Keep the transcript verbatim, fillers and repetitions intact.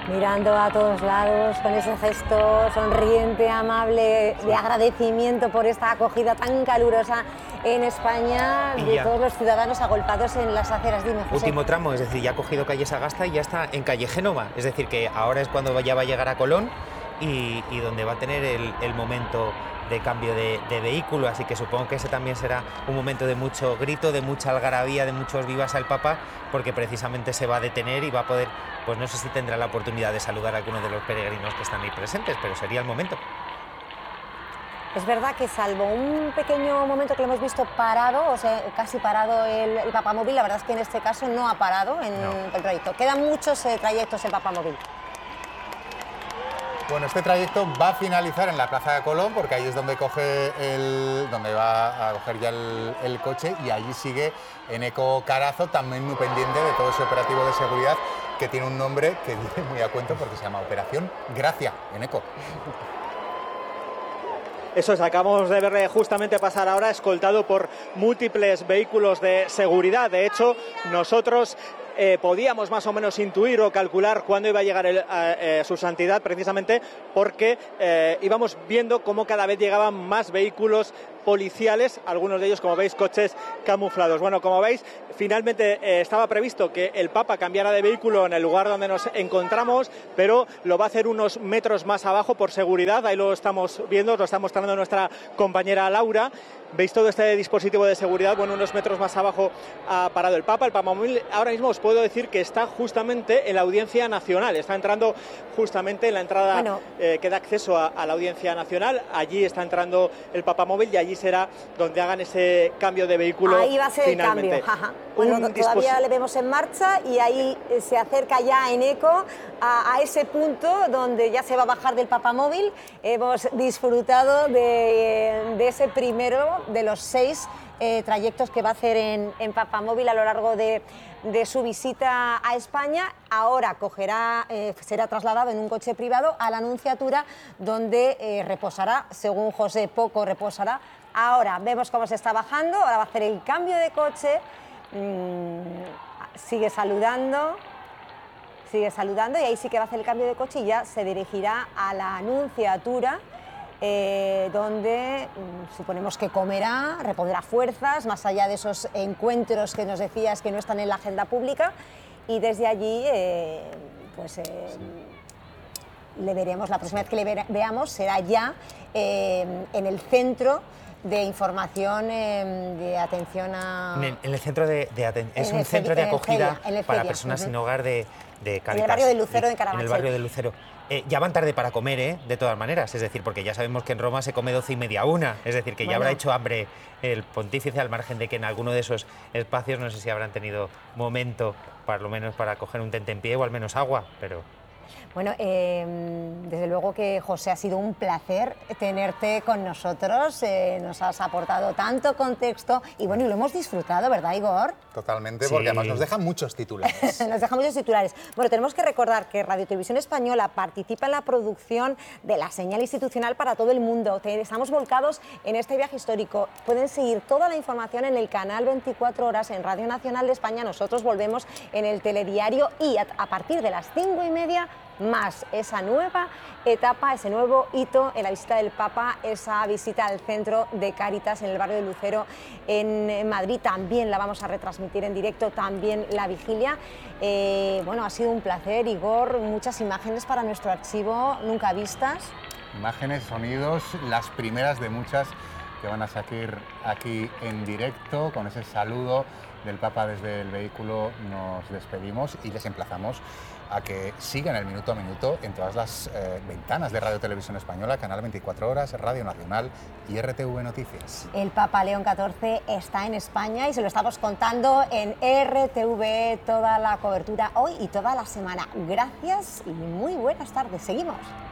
mirando a todos lados con ese gesto sonriente, amable, de agradecimiento por esta acogida tan calurosa en España de todos los ciudadanos agolpados en las aceras. Dime, José. Último tramo, es decir, ya ha cogido calle Sagasta y ya está en calle Génova, es decir, que ahora es cuando ya va a llegar a Colón y, y donde va a tener el, el momento de cambio de, de vehículo, así que supongo que ese también será un momento de mucho grito, de mucha algarabía, de muchos vivas al Papa, porque precisamente se va a detener y va a poder, pues no sé si tendrá la oportunidad de saludar a alguno de los peregrinos que están ahí presentes, pero sería el momento. Es verdad que salvo un pequeño momento que lo hemos visto parado, o sea, casi parado el, el Papamóvil, la verdad es que en este caso no ha parado en no. el trayecto. Quedan muchos eh, trayectos el Papamóvil. Bueno, este trayecto va a finalizar en la Plaza de Colón, porque ahí es donde coge el, donde va a coger ya el, el coche, y allí sigue Eneko Carazo, también muy pendiente de todo ese operativo de seguridad que tiene un nombre que viene muy a cuento porque se llama Operación Gracia. Eneko. Eso es, acabamos de verle justamente pasar ahora escoltado por múltiples vehículos de seguridad. De hecho, nosotros eh, podíamos más o menos intuir o calcular cuándo iba a llegar el, eh, su santidad, precisamente porque eh, íbamos viendo cómo cada vez llegaban más vehículos policiales, algunos de ellos, como veis, coches camuflados. Bueno, como veis, finalmente eh, estaba previsto que el Papa cambiara de vehículo en el lugar donde nos encontramos, pero lo va a hacer unos metros más abajo por seguridad. Ahí lo estamos viendo, lo está mostrando nuestra compañera Laura. Veis todo este dispositivo de seguridad. Bueno, unos metros más abajo ha parado el Papa. El Papamóvil ahora mismo os puedo decir que está justamente en la Audiencia Nacional. Está entrando justamente en la entrada bueno. eh, que da acceso a, a la Audiencia Nacional. Allí está entrando el Papamóvil y allí será donde hagan ese cambio de vehículo. Ahí va a ser finalmente. el cambio. Ajá. Bueno, Un todavía dispos... le vemos en marcha y ahí se acerca ya Eneko a, a ese punto donde ya se va a bajar del Papamóvil. Hemos disfrutado de, de ese primero de los seis eh, trayectos que va a hacer en, en Papamóvil a lo largo de, de su visita a España. Ahora cogerá, eh, será trasladado en un coche privado a la Nunciatura, donde eh, reposará, según José, poco reposará. Ahora vemos cómo se está bajando, ahora va a hacer el cambio de coche, mmm, sigue saludando, sigue saludando y ahí sí que va a hacer el cambio de coche y ya se dirigirá a la Nunciatura, eh, donde mmm, suponemos que comerá, repondrá fuerzas, más allá de esos encuentros que nos decías que no están en la agenda pública, y desde allí, eh, pues... Eh, sí. le veremos, la próxima vez que le ve veamos será ya eh, en el centro de información, eh, de atención a... En el, en el centro de, de atención, es un el centro de acogida Celia, para personas uh-huh. sin hogar de, de Cáritas. En el barrio de Lucero de Carabanchel. En el barrio de Lucero. Eh, ya van tarde para comer, ¿eh? De todas maneras, es decir, porque ya sabemos que en Roma se come doce y media a una, es decir, que ya bueno. habrá hecho hambre el pontífice, al margen de que en alguno de esos espacios no sé si habrán tenido momento, por lo menos para coger un tentempié o al menos agua, pero... Bueno, eh, desde luego que, José, ha sido un placer tenerte con nosotros, eh, nos has aportado tanto contexto y bueno, y lo hemos disfrutado, ¿verdad, Igor? Totalmente, porque sí. además nos dejan muchos titulares. Nos dejan muchos titulares. Bueno, tenemos que recordar que Radio Televisión Española participa en la producción de la señal institucional para todo el mundo. Estamos volcados en este viaje histórico. Pueden seguir toda la información en el canal veinticuatro horas en Radio Nacional de España. Nosotros volvemos en el telediario y a, a partir de las cinco y media más esa nueva etapa, ese nuevo hito en la visita del Papa, esa visita al centro de Cáritas en el barrio de Lucero en Madrid. También la vamos a retransmitir en directo, también la vigilia. Eh, bueno, ha sido un placer, Igor, muchas imágenes para nuestro archivo nunca vistas. Imágenes, sonidos, las primeras de muchas que van a salir aquí en directo. Con ese saludo del Papa desde el vehículo nos despedimos y les emplazamos a que sigan el minuto a minuto en todas las eh, ventanas de Radio Televisión Española, Canal veinticuatro horas, Radio Nacional y R T V Noticias. El Papa León catorce está en España y se lo estamos contando en R T V, toda la cobertura hoy y toda la semana. Gracias y muy buenas tardes. Seguimos.